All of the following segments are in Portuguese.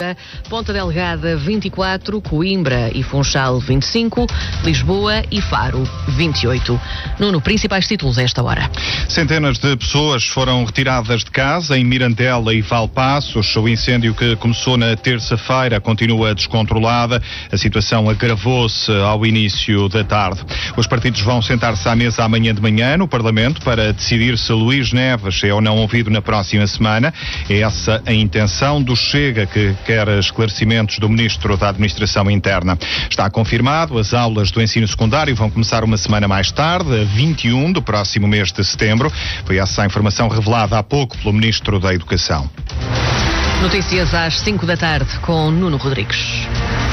30, Ponta Delgada 24, Coimbra e Funchal 25, Lisboa e Faro 28. Nuno, principais títulos a esta hora. Centenas de pessoas foram retiradas de casa em Mirandela e Valpaços. O incêndio que começou na terça-feira continua descontrolada. A situação agravou-se ao início da tarde. Os partidos vão sentar-se à mesa amanhã de manhã no Parlamento para decidir se Luís Neves é ou não ouvido na próxima semana. É essa a intenção do Chega, que quer esclarecimentos do Ministro da Administração Interna. Está confirmado, as aulas do ensino secundário vão começar uma semana mais tarde, a 21 do próximo mês de setembro. Foi essa a informação revelada há pouco pelo Ministro da Educação. Notícias às 5 da tarde com Nuno Rodrigues.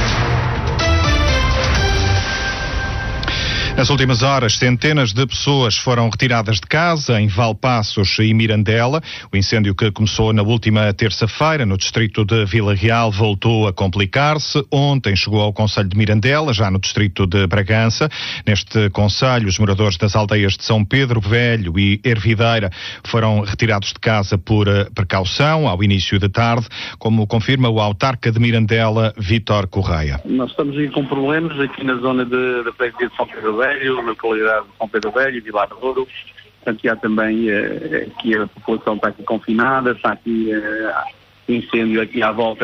Nas últimas horas, centenas de pessoas foram retiradas de casa em Valpaços e Mirandela. O incêndio que começou na última terça-feira no distrito de Vila Real voltou a complicar-se. Ontem chegou ao concelho de Mirandela, já no distrito de Bragança. Neste concelho, os moradores das aldeias de São Pedro Velho e Ervideira foram retirados de casa por precaução ao início da tarde, como confirma o autarca de Mirandela, Vítor Correia. Nós estamos aí com problemas aqui na zona da freguesia de São Pedro Velho, na localidade de São Pedro Velho e Vilar de Douro. Portanto, há também que a população está aqui confinada, está aqui incêndio aqui à volta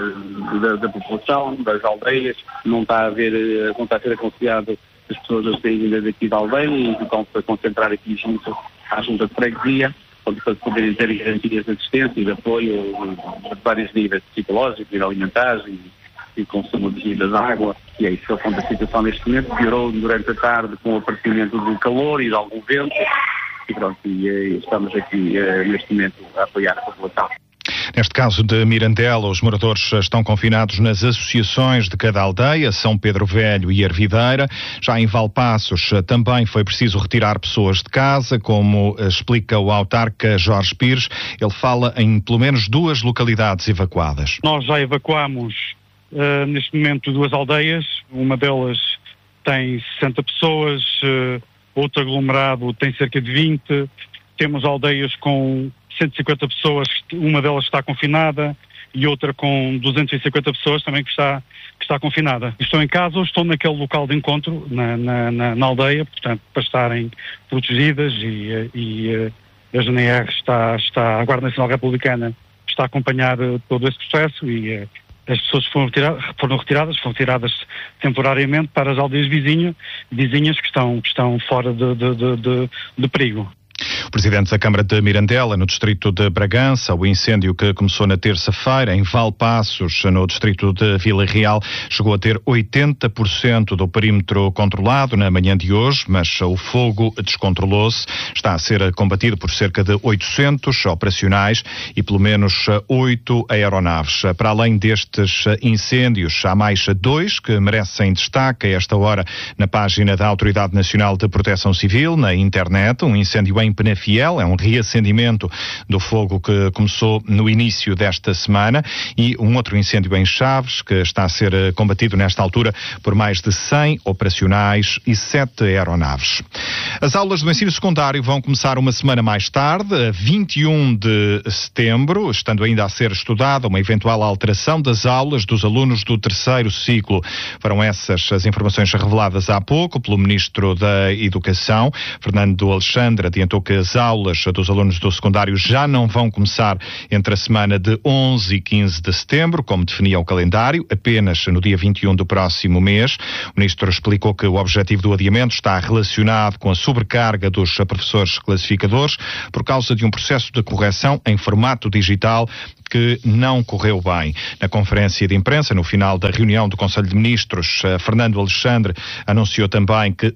da população, das aldeias, não está a ser aconselhado as pessoas a saírem daqui da aldeia e estão a concentrar aqui junto à junta de freguesia, para poderem ter garantias de assistência e de apoio de vários níveis, psicológicos e alimentares e consumo de bebidas de água. E é isso que é o ponto da situação neste momento. Piorou durante a tarde com o aparecimento do calor e de algum vento. E pronto, estamos aqui neste momento a apoiar a população. Neste caso de Mirandela, os moradores estão confinados nas associações de cada aldeia, São Pedro Velho e Ervideira. Já em Valpaços também foi preciso retirar pessoas de casa, como explica o autarca Jorge Pires. Ele fala em pelo menos 2 localidades evacuadas. Nós já evacuamos neste momento 2 aldeias. Uma delas tem 60 pessoas, outro aglomerado tem cerca de 20. Temos aldeias com 150 pessoas, uma delas está confinada e outra com 250 pessoas também que está confinada. Estou em casa ou estou naquele local de encontro, na aldeia, portanto, para estarem protegidas e a GNR a Guarda Nacional Republicana está a acompanhar todo esse processo e as pessoas foram retiradas temporariamente para as aldeias vizinhas que estão fora de perigo. O presidente da Câmara de Mirandela, no distrito de Bragança, o incêndio que começou na terça-feira em Valpaços, no distrito de Vila Real, chegou a ter 80% do perímetro controlado na manhã de hoje, mas o fogo descontrolou-se. Está a ser combatido por cerca de 800 operacionais e pelo menos 8 aeronaves. Para além destes incêndios, há mais 2 que merecem destaque a esta hora na página da Autoridade Nacional de Proteção Civil, na internet. Um incêndio em Penafiel, é um reacendimento do fogo que começou no início desta semana, e um outro incêndio em Chaves, que está a ser combatido nesta altura por mais de 100 operacionais e 7 aeronaves. As aulas do ensino secundário vão começar uma semana mais tarde, a 21 de setembro, estando ainda a ser estudada uma eventual alteração das aulas dos alunos do 3º ciclo. Foram essas as informações reveladas há pouco pelo Ministro da Educação. Fernando Alexandre adiantou que as aulas dos alunos do secundário já não vão começar entre a semana de 11 e 15 de setembro, como definia o calendário, apenas no dia 21 do próximo mês. O Ministro explicou que o objetivo do adiamento está relacionado com a sobrecarga dos professores classificadores por causa de um processo de correção em formato digital que não correu bem. Na conferência de imprensa, no final da reunião do Conselho de Ministros, Fernando Alexandre anunciou também que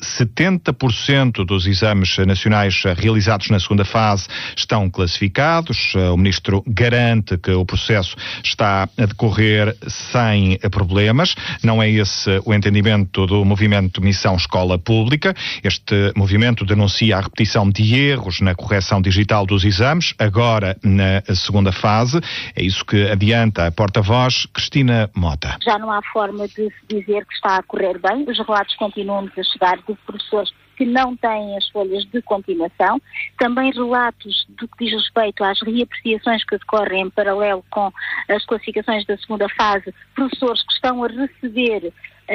70% dos exames nacionais realizados na segunda fase estão classificados. O Ministro garante que o processo está a decorrer sem problemas. Não é esse o entendimento do movimento Missão Escola Pública. Este movimento denuncia a repetição de erros na correção digital dos exames, agora na segunda fase. É isso que adianta a porta-voz Cristina Mota. Já não há forma de se dizer que está a correr bem. Os relatos continuam-nos a chegar de professores que não têm as folhas de continuação, também relatos do que diz respeito às reapreciações que decorrem em paralelo com as classificações da segunda fase, professores que estão a receber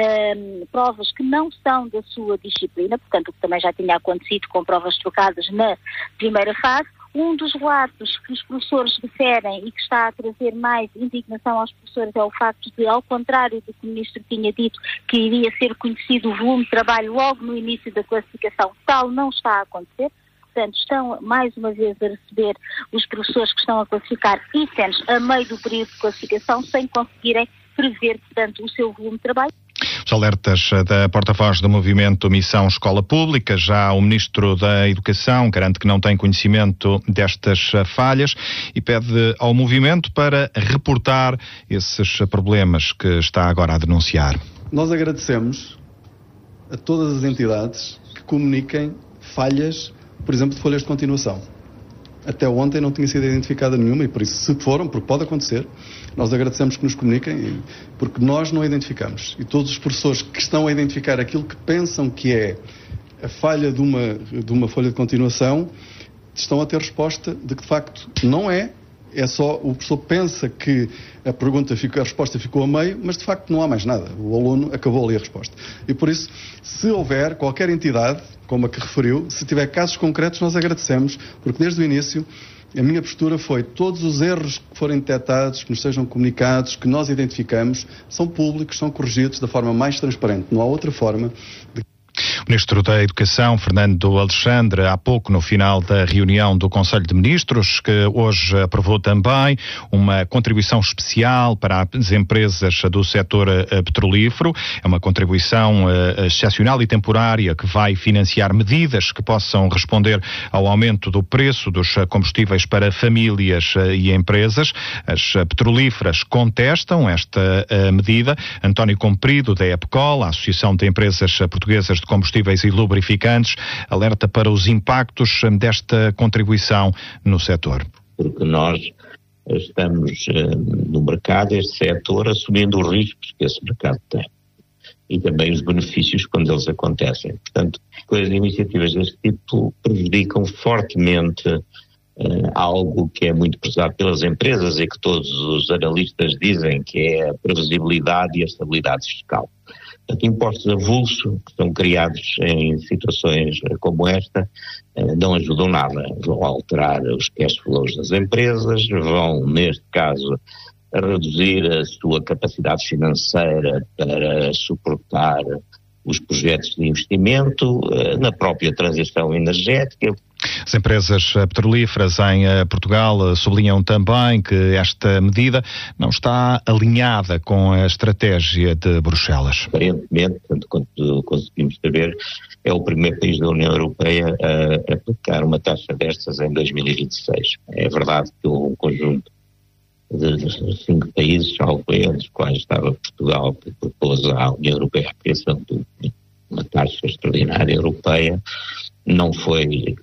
provas que não são da sua disciplina, portanto, o que também já tinha acontecido com provas trocadas na primeira fase. Um dos relatos que os professores referem e que está a trazer mais indignação aos professores é o facto de, ao contrário do que o Ministro tinha dito, que iria ser conhecido o volume de trabalho logo no início da classificação, tal não está a acontecer. Portanto, estão mais uma vez a receber os professores que estão a classificar itens a meio do período de classificação sem conseguirem prever, portanto, o seu volume de trabalho. Os alertas da porta-voz do movimento Missão Escola Pública, já o Ministro da Educação garante que não tem conhecimento destas falhas e pede ao movimento para reportar esses problemas que está agora a denunciar. Nós agradecemos a todas as entidades que comuniquem falhas, por exemplo, de folhas de continuação. Até ontem não tinha sido identificada nenhuma e por isso, se foram, porque pode acontecer, nós agradecemos que nos comuniquem, porque nós não a identificamos. E todos os professores que estão a identificar aquilo que pensam que é a falha de uma folha de continuação, estão a ter resposta de que de facto não é. É só, o professor pensa que a resposta ficou a meio, mas de facto não há mais nada. O aluno acabou ali a resposta. E por isso, se houver qualquer entidade, como a que referiu, se tiver casos concretos, nós agradecemos, porque desde o início a minha postura foi todos os erros que forem detectados, que nos sejam comunicados, que nós identificamos, são públicos, são corrigidos da forma mais transparente. Não há outra forma de... O Ministro da Educação, Fernando Alexandre, há pouco no final da reunião do Conselho de Ministros, que hoje aprovou também uma contribuição especial para as empresas do setor petrolífero. É uma contribuição excepcional e temporária que vai financiar medidas que possam responder ao aumento do preço dos combustíveis para famílias e empresas. As petrolíferas contestam esta medida. António Comprido, da EPCOL, a Associação de Empresas Portuguesas de Combustíveis e Lubrificantes, alerta para os impactos desta contribuição no setor. Porque nós estamos no mercado, este setor, assumindo os riscos que esse mercado tem e também os benefícios quando eles acontecem. Portanto, as iniciativas deste tipo prejudicam fortemente algo que é muito prezado pelas empresas e que todos os analistas dizem que é a previsibilidade e a estabilidade fiscal. Portanto, impostos avulso que são criados em situações como esta não ajudam nada. Vão alterar os cash flows das empresas, vão, neste caso, reduzir a sua capacidade financeira para suportar os projetos de investimento na própria transição energética. As empresas petrolíferas em Portugal sublinham também que esta medida não está alinhada com a estratégia de Bruxelas. Aparentemente, quanto conseguimos saber, é o primeiro país da União Europeia a aplicar uma taxa destas em 2026. É verdade que um conjunto de 5 países, algo entre os quais estava Portugal, que propôs à União Europeia a criação de uma taxa extraordinária europeia, não foi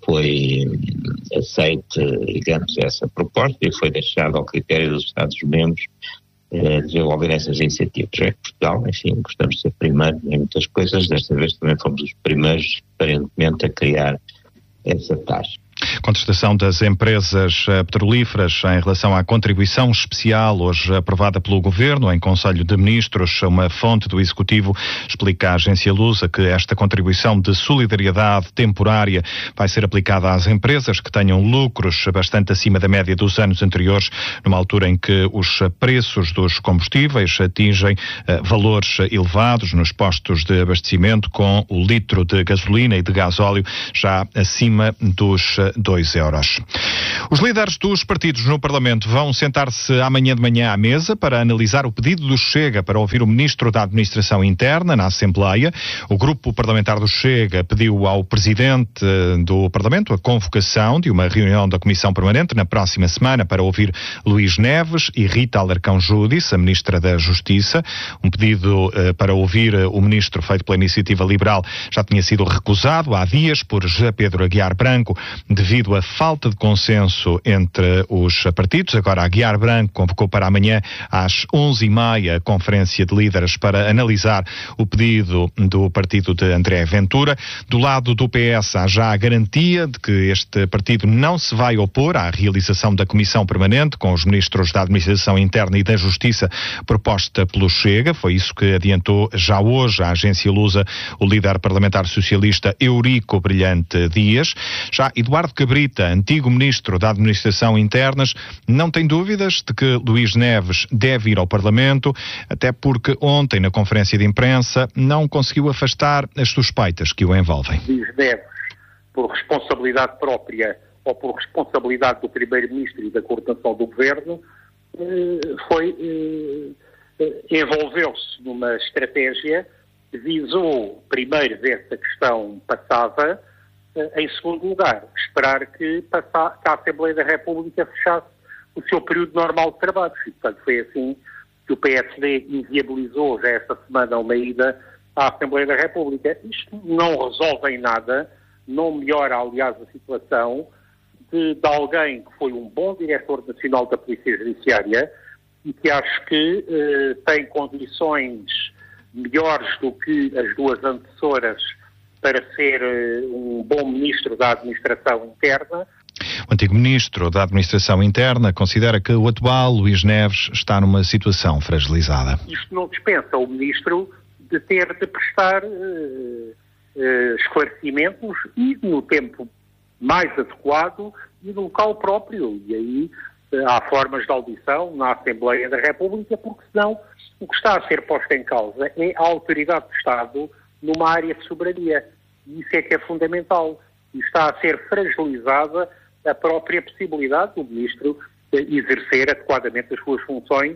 aceite, digamos, essa proposta e foi deixado ao critério dos Estados-membros desenvolver essas iniciativas. É que Portugal, enfim, gostamos de ser primeiro em muitas coisas, desta vez também fomos os primeiros, aparentemente, a criar essa taxa. Contestação das empresas petrolíferas em relação à contribuição especial hoje aprovada pelo Governo em Conselho de Ministros. Uma fonte do Executivo explica à agência Lusa que esta contribuição de solidariedade temporária vai ser aplicada às empresas que tenham lucros bastante acima da média dos anos anteriores, numa altura em que os preços dos combustíveis atingem valores elevados nos postos de abastecimento, com o litro de gasolina e de gasóleo já acima dos 2 euros. Os líderes dos partidos no Parlamento vão sentar-se amanhã de manhã à mesa para analisar o pedido do Chega para ouvir o Ministro da Administração Interna na Assembleia. O grupo parlamentar do Chega pediu ao Presidente do Parlamento a convocação de uma reunião da Comissão Permanente na próxima semana para ouvir Luís Neves e Rita Alarcão Júdice, a Ministra da Justiça. Um pedido para ouvir o Ministro feito pela Iniciativa Liberal já tinha sido recusado há dias por José Pedro Aguiar Branco, devido devido à falta de consenso entre os partidos. Agora, a Guiar Branco convocou para amanhã às 11h30 a conferência de líderes para analisar o pedido do partido de André Ventura. Do lado do PS há já a garantia de que este partido não se vai opor à realização da Comissão Permanente com os ministros da Administração Interna e da Justiça proposta pelo Chega. Foi isso que adiantou já hoje a agência Lusa o líder parlamentar socialista Eurico Brilhante Dias. Já Eduardo Cabrita, antigo ministro da Administração Internas, não tem dúvidas de que Luís Neves deve ir ao Parlamento, até porque ontem na conferência de imprensa não conseguiu afastar as suspeitas que o envolvem. Luís Neves, por responsabilidade própria ou por responsabilidade do Primeiro-Ministro e da coordenação do Governo, envolveu-se numa estratégia que visou primeiro ver se a questão passava, em segundo lugar, esperar que a Assembleia da República fechasse o seu período normal de trabalho. E, portanto, foi assim que o PSD inviabilizou já esta semana uma ida à Assembleia da República. Isto não resolve em nada, não melhora, aliás, a situação de alguém que foi um bom diretor nacional da Polícia Judiciária e que acho que tem condições melhores do que as duas antecessoras para ser um bom ministro da Administração Interna. O antigo ministro da Administração Interna considera que o atual Luís Neves está numa situação fragilizada. Isto não dispensa o ministro de ter de prestar esclarecimentos e no tempo mais adequado e no local próprio. E aí há formas de audição na Assembleia da República, porque senão o que está a ser posto em causa é a autoridade do Estado numa área de soberania. E isso é que é fundamental. E está a ser fragilizada a própria possibilidade do Ministro exercer adequadamente as suas funções,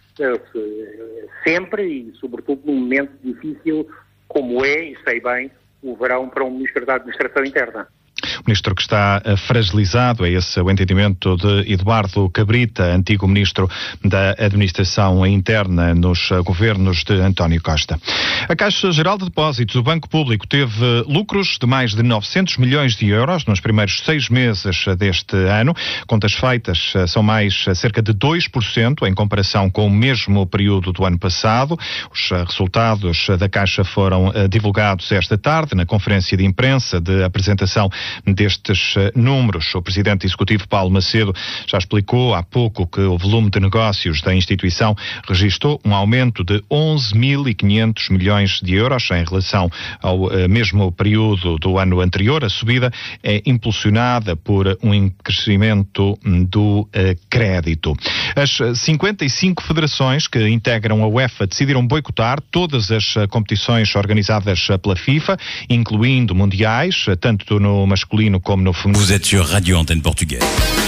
sempre e sobretudo num momento difícil como é, e sei bem, o verão para um Ministro da Administração Interna. O ministro que está fragilizado, é esse o entendimento de Eduardo Cabrita, antigo ministro da Administração Interna nos governos de António Costa. A Caixa Geral de Depósitos, o Banco Público, teve lucros de mais de 900 milhões de euros nos primeiros 6 meses deste ano. Contas feitas são mais cerca de 2% em comparação com o mesmo período do ano passado. Os resultados da Caixa foram divulgados esta tarde na conferência de imprensa de apresentação destes números. O presidente executivo Paulo Macedo já explicou há pouco que o volume de negócios da instituição registrou um aumento de 11.500 milhões de euros em relação ao mesmo período do ano anterior. A subida é impulsionada por um crescimento do crédito. As 55 federações que integram a UEFA decidiram boicotar todas as competições organizadas pela FIFA, incluindo mundiais, tanto no masculino como no feminino. Vous êtes sur Radio Antenne Portugaise.